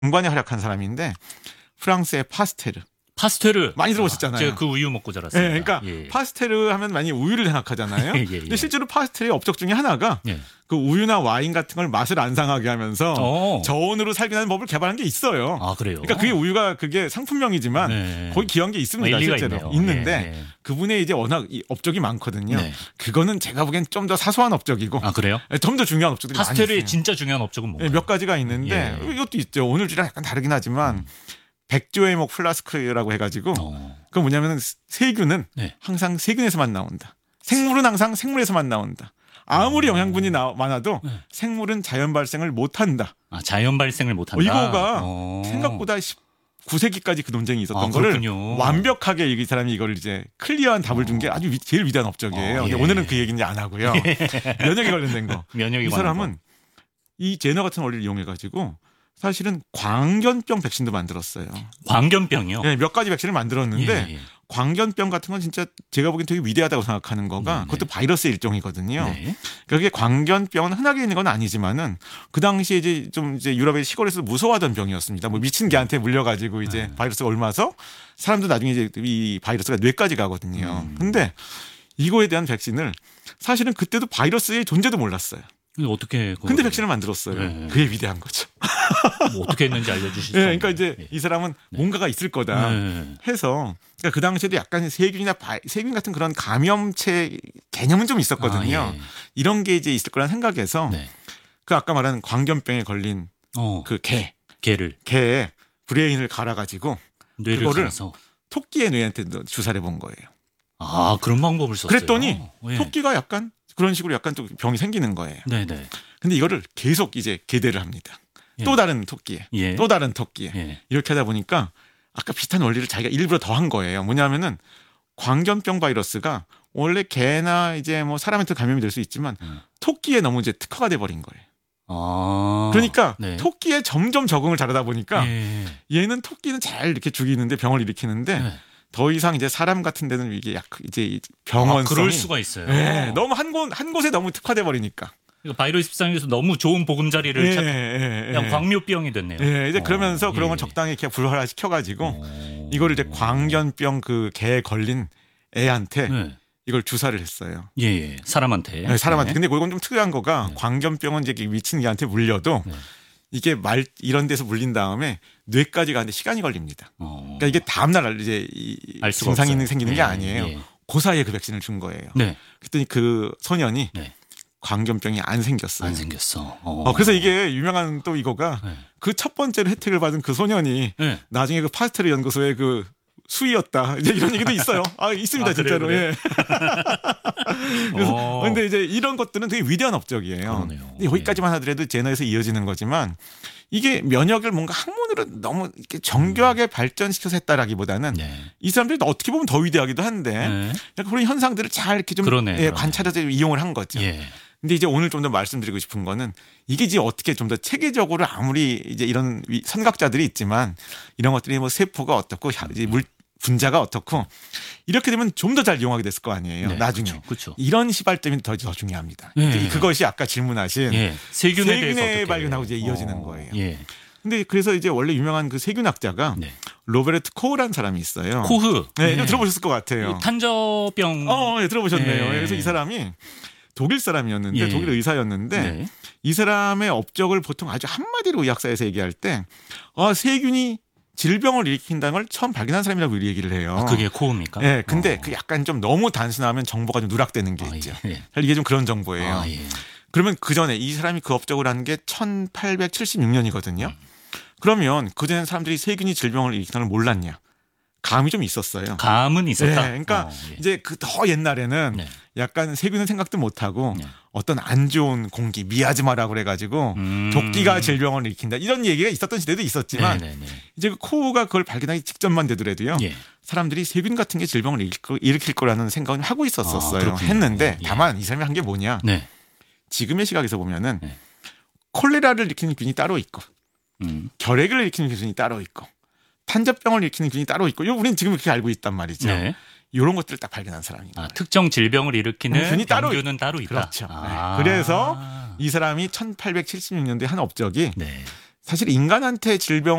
공관에 활약한 사람인데 프랑스의 파스테르. 파스테르 많이 들어보셨잖아요. 제가 그 우유 먹고 자랐습니다. 네, 그러니까 예. 파스테르 하면 많이 우유를 생각하잖아요. 예. 근데 실제로 파스테르의 업적 중에 하나가 예. 그 우유나 와인 같은 걸 맛을 안 상하게 하면서 어. 저온으로 살균하는 법을 개발한 게 있어요. 아, 그래요? 그러니까 그게 우유가 그게 상품명이지만 네. 거기 기여한 게 있습니다. 일리가 실제로 있네요. 있는데 예. 그분의 이제 워낙 업적이 많거든요. 네. 그거는 제가 보기엔 좀 더 사소한 업적이고 아, 그래요? 좀 더 중요한 업적들이 많이 파스테르의 있어요. 진짜 중요한 업적은 뭔가요? 몇 가지가 있는데 예. 이것도 있죠. 오늘 주랑 약간 다르긴 하지만 백조의목 플라스크라고 해가지고 그건 뭐냐면은 세균은 네. 항상 세균에서만 나온다. 생물은 항상 생물에서만 나온다. 아무리 영양분이 많아도 네. 생물은 자연 발생을 못한다. 아, 자연 발생을 못한다. 이거가 생각보다 19세기까지 그 논쟁이 있었던 거를 그렇군요. 완벽하게 이 사람이 이걸 이제 클리어한 답을 준 게 아주 제일 위대한 업적이에요. 근데 예. 오늘은 그 얘기는 이제 안 하고요. 면역에 관련된 거. 면역에 이 관한 사람은 이 제너 같은 원리를 이용해가지고 사실은 광견병 백신도 만들었어요. 광견병이요? 네, 몇 가지 백신을 만들었는데 예. 광견병 같은 건 진짜 제가 보기엔 되게 위대하다고 생각하는 거가 그것도 바이러스의 일종이거든요. 네. 그게 광견병은 흔하게 있는 건 아니지만은 그 당시에 이제 유럽의 시골에서 무서워하던 병이었습니다. 뭐 미친 개한테 물려가지고 이제 바이러스가 옮아서 사람도 나중에 이제 이 바이러스가 뇌까지 가거든요. 근데 이거에 대한 백신을 사실은 그때도 바이러스의 존재도 몰랐어요. 어떻게? 근데 백신을 만들었어요. 네. 그게 위대한 거죠. 뭐 어떻게 했는지 알려주실 수 네, 있나요? 그러니까 이제 이 사람은 뭔가가 있을 거다 네. 해서 그러니까 그 당시에도 약간 세균이나 세균 같은 그런 감염체 개념은 좀 있었거든요. 예. 이런 게 이제 있을 거라는 생각에서 네. 그 아까 말한 광견병에 걸린 그 개를 개에 브레인을 갈아가지고 뇌를 그거를 갈아서 토끼의 뇌한테 주사를 해본 거예요. 아, 그런 방법을 썼어요. 그랬더니 예. 토끼가 약간 그런 식으로 약간 또 병이 생기는 거예요. 네네. 근데 이거를 계속 이제 개대를 합니다. 예. 또 다른 토끼에, 예. 또 다른 토끼에 예. 이렇게 하다 보니까 아까 비슷한 원리를 자기가 일부러 더한 거예요. 뭐냐면은 광견병 바이러스가 원래 개나 이제 뭐 사람한테 감염이 될 수 있지만 토끼에 너무 이제 특화가 돼 버린 거예요. 아. 그러니까 네. 토끼에 점점 적응을 잘하다 보니까 예. 얘는 토끼는 잘 이렇게 죽이는데 병을 일으키는데 네. 더 이상 이제 사람 같은 데는 이게 이제 아, 병원성이 그럴 수가 있어요. 네, 너무 한 곳에 너무 특화돼 버리니까. 그러니까 바이러스 입장에서 너무 좋은 보금자리를 예, 찾 예, 그냥 예. 광묘병이 됐네요. 예, 이제 그러면서 그런 걸 예. 적당히 이렇게 불활화 시켜가지고 이거를 이제 광견병 그 개에 걸린 애한테 네. 이걸 주사를 했어요. 예. 사람한테. 네, 사람한테. 네. 근데 그건 좀 특이한 거가 광견병은 이제 미친 개한테 물려도 네. 이게 이런 데서 물린 다음에 뇌까지 가는데 시간이 걸립니다. 그러니까 이게 다음날 이제 알 수가 증상이 없어요. 생기는 게 아니에요. 예. 그 사이에 그 백신을 준 거예요. 네. 그랬더니 그 소년이 네. 광견병이 안 생겼어요. 안 생겼어. 그래서 이게 유명한 또 이거가 네. 그 첫 번째로 혜택을 받은 그 소년이 네. 나중에 그 파스테르 연구소의 그 수의였다. 이제 이런 얘기도 있어요. 있습니다. 아, 진짜로. 그래요? 예. 그래서 근데 이제 이런 것들은 되게 위대한 업적이에요. 그러네요. 근데 여기까지만 하더라도 제너에서 이어지는 거지만 이게 면역을 뭔가 학문으로 너무 이렇게 정교하게 발전시켜서 했다라기보다는 네. 이 사람들이 어떻게 보면 더 위대하기도 한데 네. 약간 그런 현상들을 잘 이렇게 좀 그러네. 관찰해서 이용을 한 거죠. 예. 근데 이제 오늘 좀 더 말씀드리고 싶은 거는 이게 이제 어떻게 좀 더 체계적으로 아무리 이제 이런 선각자들이 있지만 이런 것들이 뭐 세포가 어떻고 이제 분자가 어떻고 이렇게 되면 좀 더 잘 이용하게 됐을 거 아니에요. 네, 나중에. 그렇죠. 이런 시발점이 더 중요합니다. 예. 이제 그것이 아까 질문하신 예. 세균에 대해서 세균의 어떻게 발견하고 이제 이어지는 거예요. 예. 근데 그래서 이제 원래 유명한 그 세균학자가 네. 로베르트 코흐라는 사람이 있어요. 코흐. 네, 좀 들어보셨을 것 같아요. 탄저병. 예, 들어보셨네요. 예. 그래서 이 사람이 독일 사람이었는데 예. 독일 의사였는데 네. 이 사람의 업적을 보통 아주 한마디로 의학사에서 얘기할 때 세균이 질병을 일으킨다는 걸 처음 발견한 사람이라고 얘기를 해요. 그게 코흐입니까? 예, 근데 그 약간 좀 너무 단순하면 정보가 좀 누락되는 게 있죠. 예. 이게 좀 그런 정보예요. 예. 그러면 그 전에 이 사람이 그 업적을 한 게 1876년이거든요. 그러면 그 전에 사람들이 세균이 질병을 일으키는 걸 몰랐냐? 감이 좀 있었어요. 감은 있었다. 그러니까 예. 이제 그 더 옛날에는 네. 약간 세균은 생각도 못하고 네. 어떤 안 좋은 공기 미아즈마라고 그래가지고 도끼가 질병을 일으킨다 이런 얘기가 있었던 시대도 있었지만 네네네. 이제 그 코우가 그걸 발견하기 직전만 되더라도요. 예. 사람들이 세균 같은 게 질병을 일으킬 거라는 생각을 하고 있었어요. 그렇군요. 했는데 예. 다만 이 사람이 한 게 뭐냐? 네. 지금의 시각에서 보면은 네. 콜레라를 일으키는 균이 따로 있고 결핵을 일으키는 균이 따로 있고 탄저병을 일으키는 균이 따로 있고 우리는 지금 그렇게 알고 있단 말이죠. 네. 이런 것들을 딱 발견한 사람인 거예요. 특정 질병을 일으키는 균이 따로 병균은 따로 있다. 그렇죠. 네. 그래서 이 사람이 1876년도에 한 업적이 네. 사실 인간한테 질병